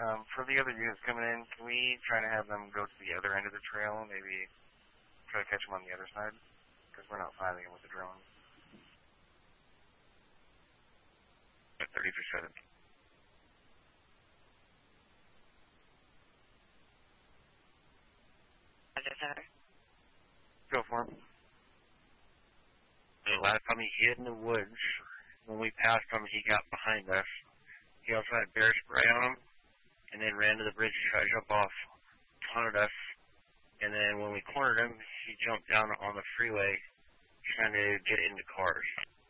For the other units coming in, can we try to have them go to the other end of the trail, maybe try to catch them on the other side? Because we're not finding them with the drone. At 3370. Go for him. The last time he hid in the woods, when we passed him, he got behind us. He also had bear spray on him, and then ran to the bridge to try to jump off, taunted us, and then when we cornered him, he jumped down on the freeway trying to get into cars.